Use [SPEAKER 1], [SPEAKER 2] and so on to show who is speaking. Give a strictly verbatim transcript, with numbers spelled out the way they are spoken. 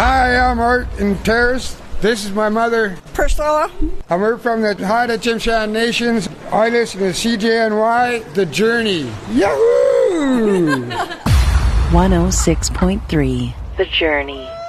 [SPEAKER 1] Hi, I'm Art in Terrace. This is my mother,
[SPEAKER 2] Priscilla.
[SPEAKER 1] And we're from the Haida Tsimshian Nations. I listen to C J N Y, The Journey. Yahoo!
[SPEAKER 3] one oh six point three, The Journey.